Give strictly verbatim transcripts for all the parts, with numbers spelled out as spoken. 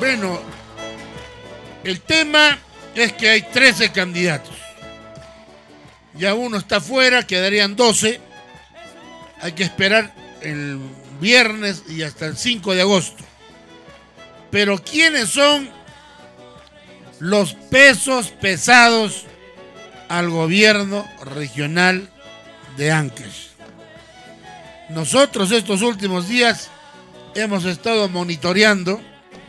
Bueno, el tema es que hay trece candidatos. Ya uno está fuera, quedarían doce. Hay que esperar el viernes y hasta el cinco de agosto. Pero ¿quiénes son los pesos pesados al gobierno regional de Ancash? Nosotros estos últimos días hemos estado monitoreando,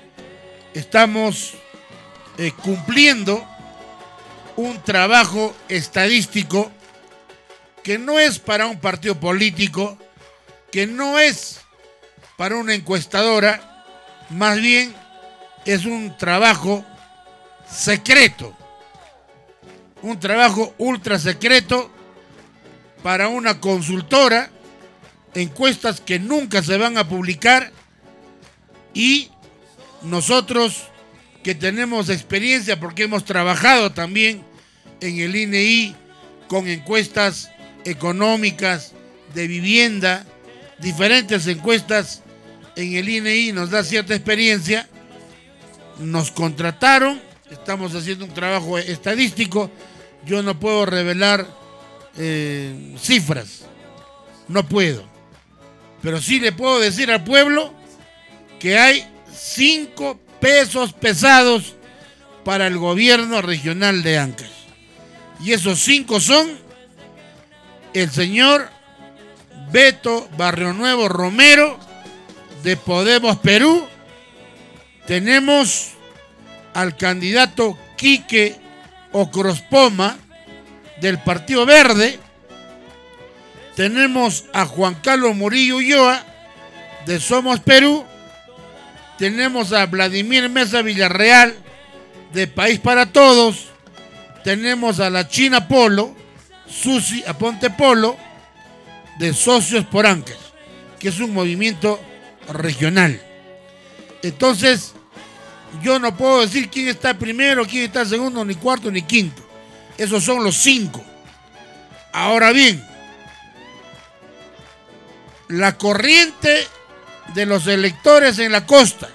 estamos eh, cumpliendo un trabajo estadístico que no es para un partido político, que no es para una encuestadora, más bien es un trabajo secreto, un trabajo ultra secreto para una consultora, encuestas que nunca se van a publicar, y nosotros que tenemos experiencia porque hemos trabajado también en el I N E I con encuestas económicas, de vivienda, diferentes encuestas en el I N E I, nos da cierta experiencia. Nos contrataron, estamos haciendo un trabajo estadístico. Yo no puedo revelar eh, cifras, no puedo, pero sí le puedo decir al pueblo que hay cinco pesos pesados para el gobierno regional de Ancash. Y esos cinco son el señor Beto Barrionuevo Romero, de Podemos Perú. Tenemos al candidato Quique Ocrospoma, del Partido Verde. Tenemos a Juan Carlos Murillo Ulloa, de Somos Perú. Tenemos a Vladimir Mesa Villarreal, de País para Todos. Tenemos a la China Polo, Susi Aponte Polo, de Socios por Ancash, que es un movimiento regional. Entonces, yo no puedo decir quién está primero, quién está segundo, ni cuarto, ni quinto. Esos son los cinco. Ahora bien, la corriente de los electores en la costa,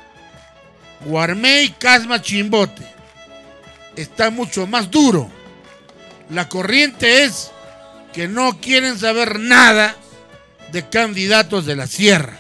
Guarmey, Casma, Chimbote, está mucho más duro. La corriente es que no quieren saber nada de candidatos de la sierra.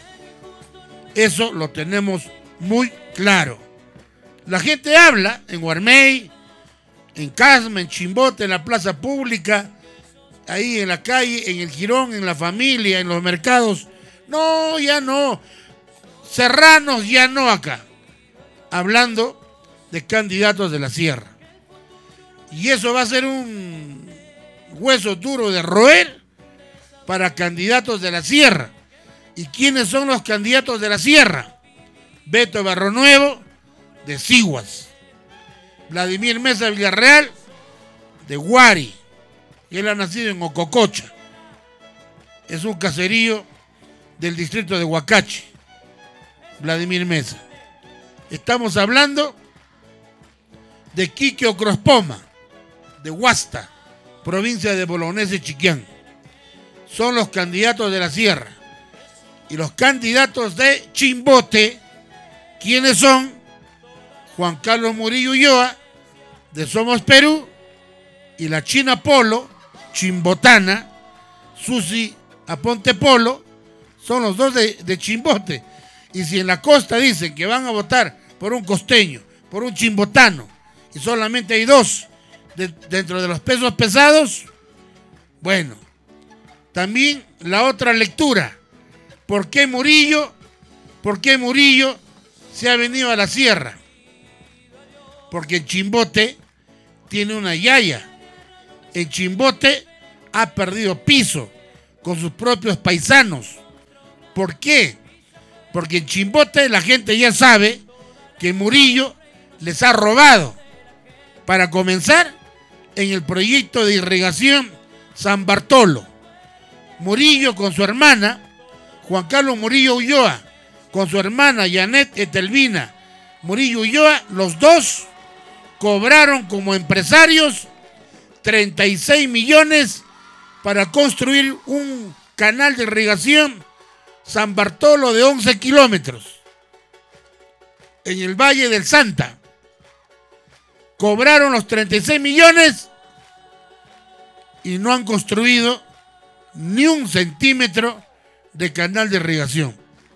Eso lo tenemos muy claro. La gente habla en Guarmey, en Casma, en Chimbote, en la plaza pública, ahí en la calle, en el Jirón, en la familia, en los mercados. No, ya no. Serranos, ya no acá. Hablando de candidatos de la sierra. Y eso va a ser un hueso duro de roer para candidatos de la sierra. ¿Y quiénes son los candidatos de la sierra? Beto Barrionuevo, de Siguas. Vladimir Mesa Villarreal, de Guari. Él ha nacido en Ocococha. Es un caserío del distrito de Huacache. Vladimir Mesa. Estamos hablando de Quique Ocrospoma, de Huasta, provincia de Bolognesi, Chiquián. Son los candidatos de la sierra. Y los candidatos de Chimbote, ¿quiénes son? Juan Carlos Murillo Ulloa, de Somos Perú, y la China Polo, chimbotana, Susi Aponte Polo, son los dos de, de Chimbote. Y si en la costa dicen que van a votar por un costeño, por un chimbotano, y solamente hay dos de, dentro de los pesos pesados, bueno, también la otra lectura. ¿Por qué Murillo? ¿Por qué Murillo se ha venido a la sierra? Porque en Chimbote tiene una yaya. En Chimbote ha perdido piso con sus propios paisanos. ¿Por qué? Porque en Chimbote la gente ya sabe que Murillo les ha robado. Para comenzar, en el proyecto de irrigación San Bartolo, Murillo con su hermana, Juan Carlos Murillo Ulloa, con su hermana Janet Etelvina Murillo Ulloa, los dos cobraron como empresarios treinta y seis millones para construir un canal de irrigación San Bartolo de once kilómetros. en el Valle del Santa. Cobraron los treinta y seis millones y no han construido ni un centímetro de canal de irrigación.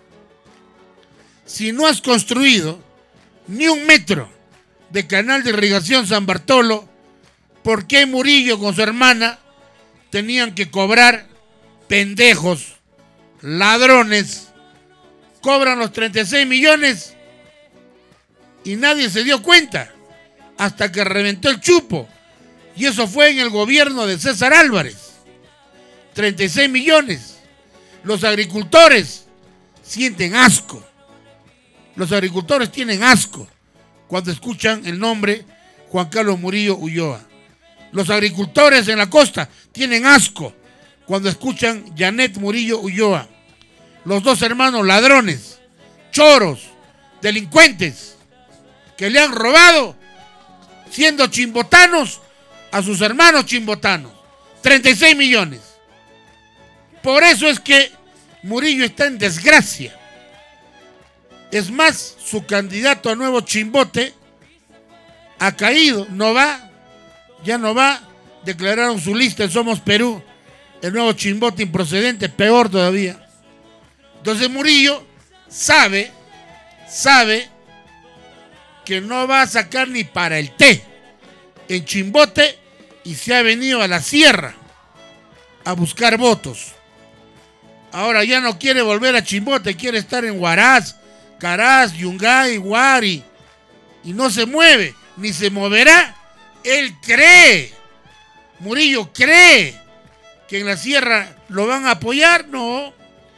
Si no has construido ni un metro de canal de irrigación San Bartolo, ¿por qué Murillo con su hermana tenían que cobrar? Pendejos, ladrones, cobran los treinta y seis millones y nadie se dio cuenta hasta que reventó el chupo. Y eso fue en el gobierno de César Álvarez. treinta y seis millones. Los agricultores sienten asco. Los agricultores tienen asco cuando escuchan el nombre Juan Carlos Murillo Ulloa. Los agricultores en la costa tienen asco cuando escuchan Janet Murillo Ulloa. Los dos hermanos ladrones, choros, delincuentes, que le han robado, siendo chimbotanos, a sus hermanos chimbotanos. treinta y seis millones. Por eso es que Murillo está en desgracia. Es más, su candidato a nuevo Chimbote ha caído, no va, ya no va. Declararon su lista en Somos Perú, el nuevo Chimbote improcedente, peor todavía. Entonces Murillo sabe, sabe que no va a sacar ni para el té en Chimbote y se ha venido a la sierra a buscar votos. Ahora ya no quiere volver a Chimbote, quiere estar en Huaraz, Caraz, Yungay, Huari, y no se mueve, ni se moverá. Él cree, Murillo cree que en la sierra lo van a apoyar. No.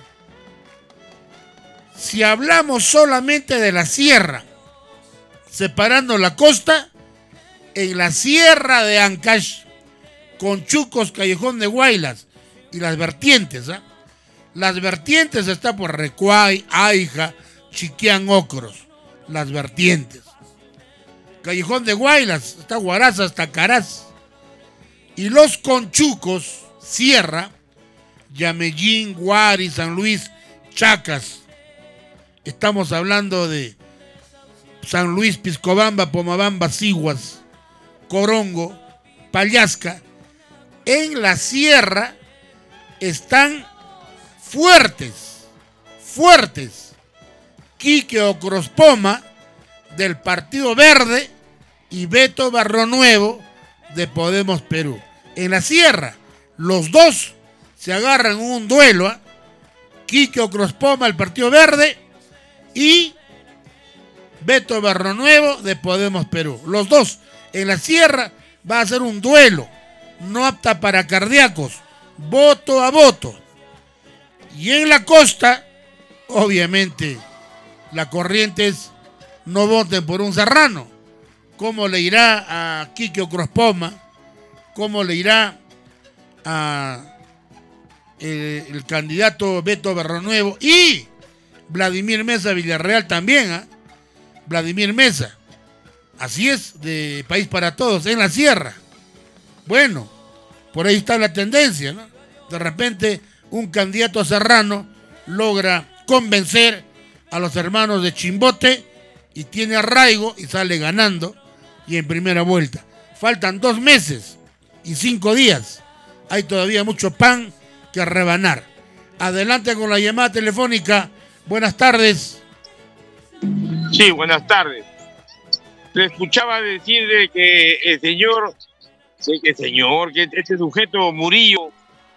Si hablamos solamente de la sierra, separando la costa, en la sierra de Ancash, con Chucos, Callejón de Guaylas y las vertientes, ¿eh? Las vertientes está por Recuay, Aija, Chiquián, Ocros, las vertientes. Callejón de Guaylas, está Huaraz hasta Caraz. Y los conchucos, Sierra, Yamellín, Guari, San Luis, Chacas. Estamos hablando de San Luis, Piscobamba, Pomabamba, Siguas, Corongo, Pallasca. En la sierra están fuertes, fuertes. Quique Ocrospoma del Partido Verde y Beto Barronuevo de Podemos Perú. En la sierra, los dos se agarran en un duelo, ¿eh? Quique Ocrospoma del Partido Verde y Beto Barronuevo de Podemos Perú. Los dos en la sierra va a ser un duelo, no apta para cardíacos, voto a voto. Y en la costa, obviamente, la corriente es no voten por un serrano. ¿Cómo le irá a Quique Ocrospoma? ¿Cómo le irá a el, el candidato Beto Barronuevo? Y Vladimir Mesa Villarreal también, ¿eh? Vladimir Mesa. Así es, de País para Todos, en la sierra. Bueno, por ahí está la tendencia, ¿no? De repente un candidato serrano logra convencer a los hermanos de Chimbote y tiene arraigo y sale ganando y en primera vuelta. Faltan dos meses y cinco días. Hay todavía mucho pan que rebanar. Adelante con la llamada telefónica. Buenas tardes. Sí, buenas tardes. Le escuchaba decir de que el señor, que el señor, que este sujeto Murillo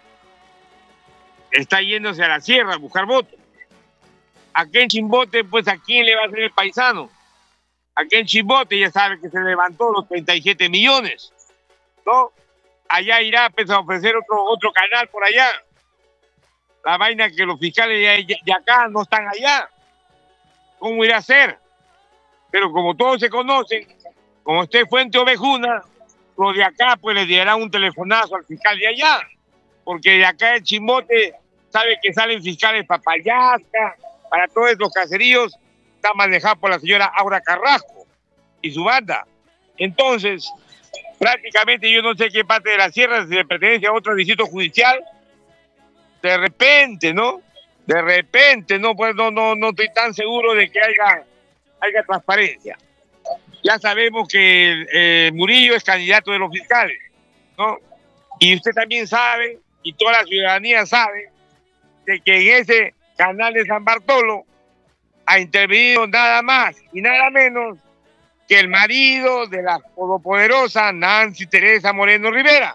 está yéndose a la sierra a buscar votos. Aquí en Chimbote, pues ¿a quién le va a hacer el paisano? Aquí en Chimbote ya sabe que se levantó los treinta y siete millones, ¿no? Allá irá pues, a ofrecer otro, otro canal por allá. La vaina que los fiscales de, de acá no están allá. ¿Cómo irá a ser? Pero como todos se conocen, como usted Fuente Ovejuna, los de acá pues le darán un telefonazo al fiscal de allá. Porque de acá en Chimbote sabe que salen fiscales para Pallasca, para todos los caseríos, está manejado por la señora Aura Carrasco y su banda. Entonces, prácticamente yo no sé qué parte de la sierra se le pertenece a otro distrito judicial. De repente, ¿no? De repente, no, pues no, no, no estoy tan seguro de que haya haya transparencia. Ya sabemos que eh, Murillo es candidato de los fiscales, ¿no? Y usted también sabe, y toda la ciudadanía sabe, de que en ese canal de San Bartolo ha intervenido nada más y nada menos que el marido de la todopoderosa Nancy Teresa Moreno Rivera.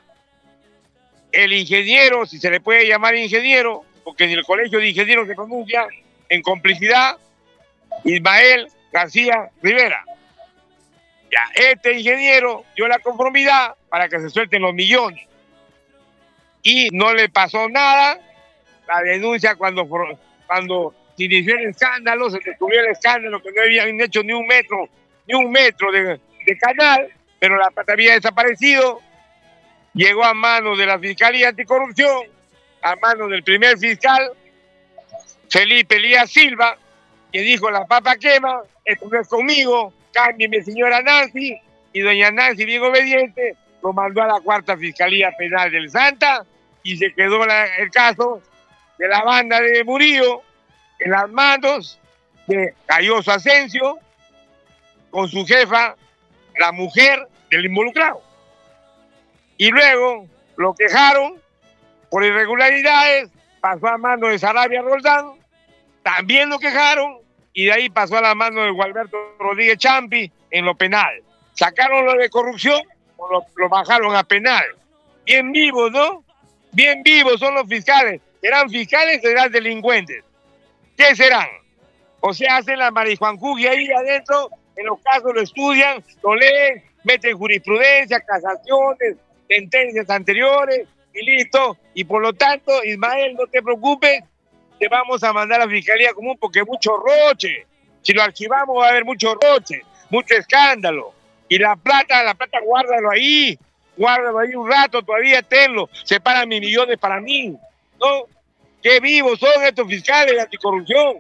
El ingeniero, si se le puede llamar ingeniero, porque en el colegio de ingenieros se pronuncia en complicidad, Ismael García Rivera. Ya, este ingeniero dio la conformidad para que se suelten los millones. Y no le pasó nada. La denuncia cuando, cuando se inició el escándalo, se descubrió el escándalo que no habían hecho ni un metro, ni un metro de, de canal, pero la plata había desaparecido. Llegó a manos de la Fiscalía Anticorrupción, a manos del primer fiscal, Felipe Elías Silva, que dijo: la papa quema, esto no es conmigo, cámbieme señora Nancy. Y doña Nancy, bien obediente, lo mandó a la cuarta Fiscalía Penal del Santa y se quedó la, el caso de la banda de Murillo en las manos de Gayoso Asensio con su jefa, la mujer del involucrado. Y luego lo quejaron por irregularidades, pasó a mano de Sarabia Roldán, también lo quejaron, y de ahí pasó a la mano de Gualberto Rodríguez Champi en lo penal. Sacaron lo de corrupción, o lo, lo bajaron a penal. Bien vivos, ¿no? Bien vivos son los fiscales. ¿Serán fiscales o serán delincuentes? ¿Qué serán? O sea, hacen la marijuanjugia ahí adentro, en los casos lo estudian, lo leen, meten jurisprudencia, casaciones, sentencias anteriores y listo. Y por lo tanto, Ismael, no te preocupes, te vamos a mandar a la Fiscalía Común porque mucho roche. Si lo archivamos va a haber mucho roche, mucho escándalo. Y la plata, la plata guárdalo ahí, guárdalo ahí un rato, todavía tenlo, separa mis millones para mí, ¿no? Qué vivos son estos fiscales de anticorrupción.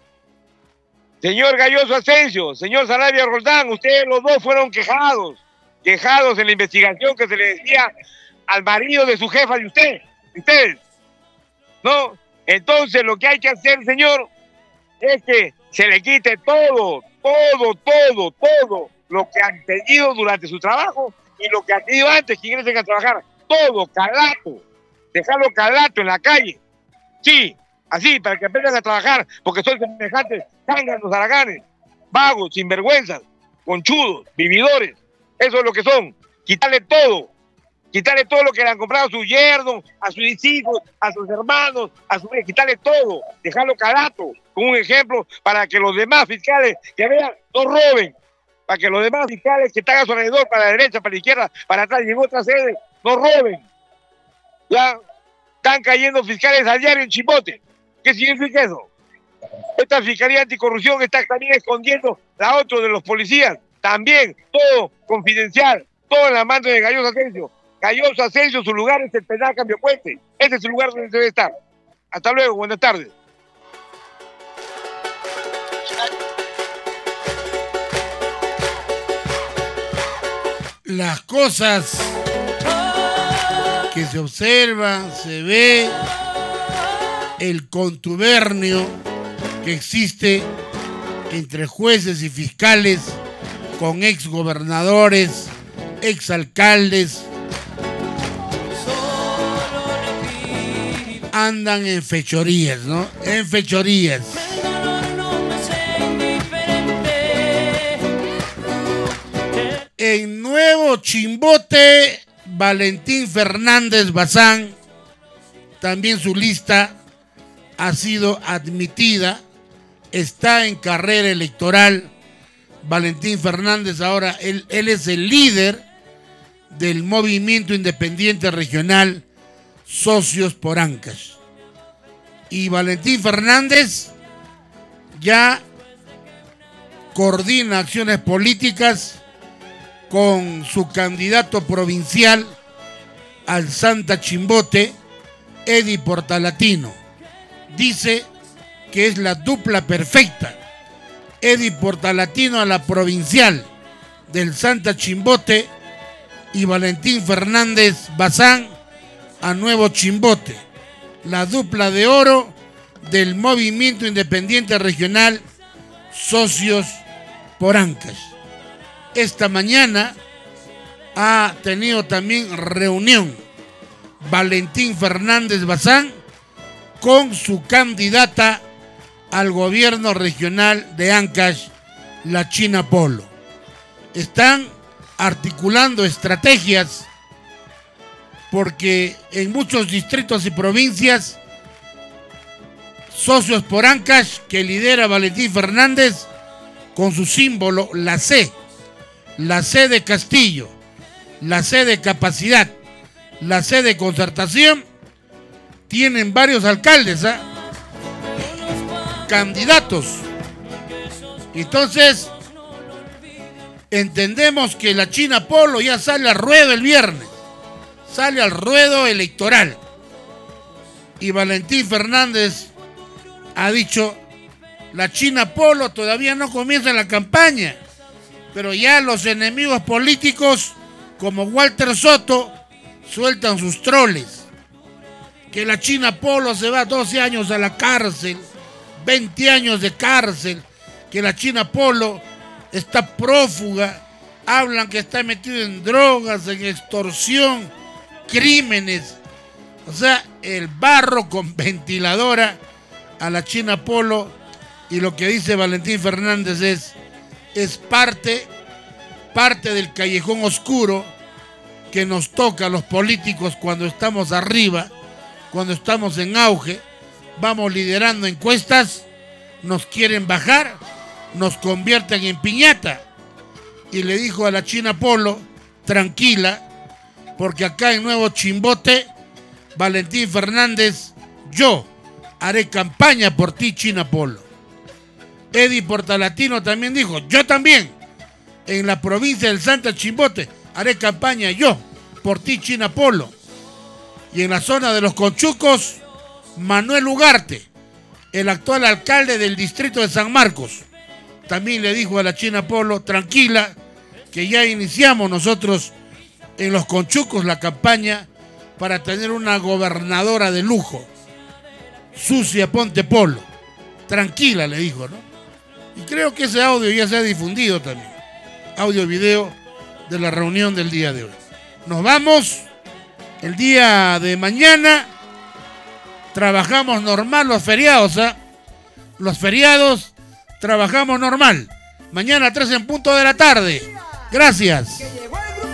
Señor Gayoso Asensio, señor Sarabia Roldán, ustedes los dos fueron quejados, quejados en la investigación que se le decía al marido de su jefa de usted, de ustedes, ¿no? Entonces lo que hay que hacer, señor, es que se le quite todo, todo, todo, todo lo que han tenido durante su trabajo y lo que han tenido antes que ingresen a trabajar. Todo, calato, dejarlo calato en la calle. Sí, así, para que aprendan a trabajar, porque son semejantes zánganos, haraganes, vagos, sinvergüenzas, conchudos, vividores. Eso es lo que son. Quitarle todo. Quitarle todo lo que le han comprado a sus yernos, a sus hijos, a sus hermanos, a su quitarle todo. Dejarlo calato, como un ejemplo, para que los demás fiscales que vean no roben. Para que los demás fiscales que están a su alrededor, para la derecha, para la izquierda, para atrás y en otras sedes, no roben. Ya están cayendo fiscales a diario en Chimbote. ¿Qué significa eso? Esta Fiscalía Anticorrupción está también escondiendo a otros de los policías. También, todo confidencial, todo en la mano de Gayoso Asensio. Gayoso Asensio, su lugar es el penal Cambio Puente. Ese es el lugar donde debe estar. Hasta luego, buenas tardes. Las cosas que se observan, se ve, el contubernio que existe entre jueces y fiscales con exgobernadores, exalcaldes, andan en fechorías, ¿no? En fechorías. En Nuevo Chimbote, Valentín Fernández Bazán, también su lista ha sido admitida, está en carrera electoral. Valentín Fernández ahora, él, él es el líder del movimiento independiente regional Socios por Ancash. Y Valentín Fernández ya coordina acciones políticas con su candidato provincial al Santa Chimbote, Eddie Portalatino. Dice que es la dupla perfecta. Eddie Portalatino a la provincial del Santa Chimbote y Valentín Fernández Bazán a Nuevo Chimbote. La dupla de oro del movimiento independiente regional Socios por Ancash. Esta mañana ha tenido también reunión Valentín Fernández Bazán con su candidata al gobierno regional de Ancash, la China Polo. Están articulando estrategias porque en muchos distritos y provincias, socios por Ancash que lidera Valentín Fernández con su símbolo, la C, la C de Castillo, la C de capacidad, la C de concertación, tienen varios alcaldes, ¿eh? candidatos. Entonces, entendemos que la China Polo ya sale al ruedo el viernes, sale al ruedo electoral. Y Valentín Fernández ha dicho, la China Polo todavía no comienza la campaña, pero ya los enemigos políticos como Walter Soto sueltan sus troles. Que la China Polo se va doce años a la cárcel, veinte años de cárcel, que la China Polo está prófuga, hablan que está metido en drogas, en extorsión, crímenes. O sea, el barro con ventiladora a la China Polo, y lo que dice Valentín Fernández es, es parte, parte del callejón oscuro que nos toca a los políticos cuando estamos arriba, cuando estamos en auge, vamos liderando encuestas, nos quieren bajar, nos convierten en piñata. Y le dijo a la China Polo, tranquila, porque acá en Nuevo Chimbote, Valentín Fernández, yo haré campaña por ti, China Polo. Eddie Portalatino también dijo, yo también, en la provincia del Santa Chimbote, haré campaña yo por ti, China Polo. Y en la zona de los Conchucos, Manuel Ugarte, el actual alcalde del distrito de San Marcos, también le dijo a la China Polo, tranquila, que ya iniciamos nosotros en los Conchucos la campaña para tener una gobernadora de lujo, Sucia Ponte Polo. Tranquila, le dijo, ¿no? Y creo que ese audio ya se ha difundido también. Audio video de la reunión del día de hoy. Nos vamos. El día de mañana trabajamos normal los feriados, ¿eh? Los feriados trabajamos normal. Mañana a tres en punto de la tarde. Gracias.